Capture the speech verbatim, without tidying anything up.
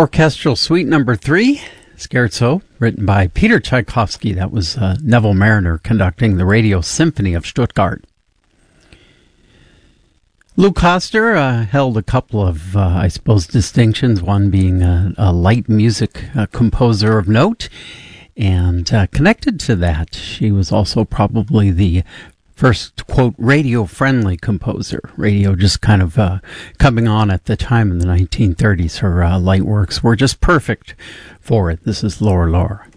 Orchestral Suite Number Three, Scherzo, written by Peter Tchaikovsky. That was uh, Neville Marriner conducting the Radio Symphony of Stuttgart. Lou Koster uh, held a couple of, uh, I suppose, distinctions, one being a, a light music uh, composer of note, and uh, connected to that, she was also probably the first, quote, radio-friendly composer. Radio just kind of uh, coming on at the time in the nineteen thirties. Her uh, light works were just perfect for it. This is Laura Laura.